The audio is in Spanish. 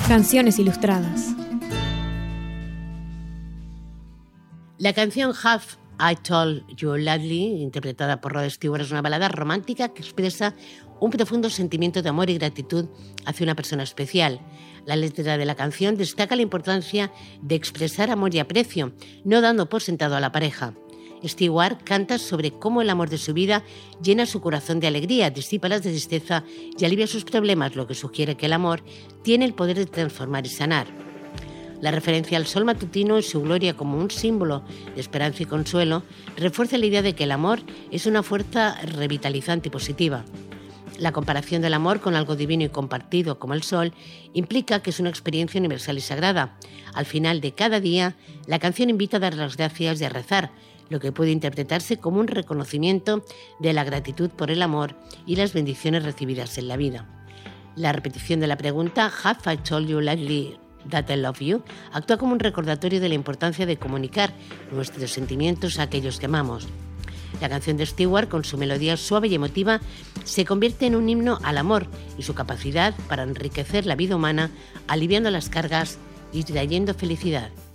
Canciones ilustradas. La canción Have I Told You Lately, interpretada por Rod Stewart, es una balada romántica que expresa un profundo sentimiento de amor y gratitud hacia una persona especial. La letra de la canción destaca la importancia de expresar amor y aprecio, no dando por sentado a la pareja. Stewart canta sobre cómo el amor de su vida llena su corazón de alegría, disipa las de tristeza y alivia sus problemas, lo que sugiere que el amor tiene el poder de transformar y sanar. La referencia al sol matutino y su gloria como un símbolo de esperanza y consuelo refuerza la idea de que el amor es una fuerza revitalizante y positiva. La comparación del amor con algo divino y compartido como el sol implica que es una experiencia universal y sagrada. Al final de cada día, la canción invita a dar las gracias y a rezar, lo que puede interpretarse como un reconocimiento de la gratitud por el amor y las bendiciones recibidas en la vida. La repetición de la pregunta Have I told you lately that I love you actúa como un recordatorio de la importancia de comunicar nuestros sentimientos a aquellos que amamos. La canción de Stewart, con su melodía suave y emotiva, se convierte en un himno al amor y su capacidad para enriquecer la vida humana, aliviando las cargas y trayendo felicidad.